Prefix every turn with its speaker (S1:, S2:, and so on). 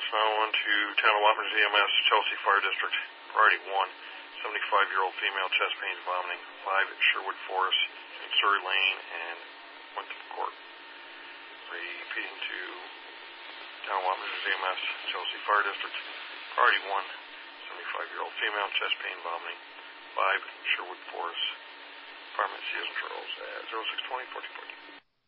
S1: now on to Town of Wattman's EMS, Chelsea Fire District. Priority 1, 75-year-old female, chest pains, vomiting. 5 Sherwood Forest, Surrey Lane, and Winthrop Court. Repeating to Town of Wattman's EMS, Chelsea Fire District. Priority 1, 75-year-old female, chest pain, vomiting. 5 Sherwood Forest, Department C as in Charles at 0620-1440.